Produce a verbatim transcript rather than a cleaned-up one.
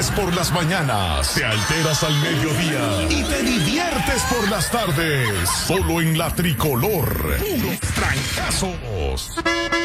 amantes por las mañanas, te alteras al mediodía y te diviertes por las tardes. Solo en la Tricolor. Puros trancazos.